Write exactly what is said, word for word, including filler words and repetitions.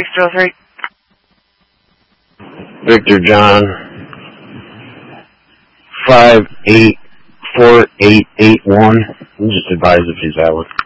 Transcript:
six zero three. Victor John. Five eight four eight eight one. I'm just advised if he's out.